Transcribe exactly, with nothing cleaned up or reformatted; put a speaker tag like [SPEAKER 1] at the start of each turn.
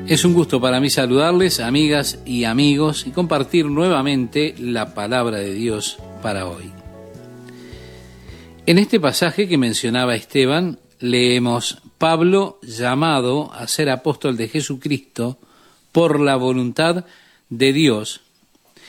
[SPEAKER 1] Es un gusto para mí saludarles, amigas y amigos, y compartir nuevamente la palabra de Dios para hoy. En este pasaje que mencionaba Esteban, leemos: Pablo, llamado a ser apóstol de Jesucristo por la voluntad de Dios,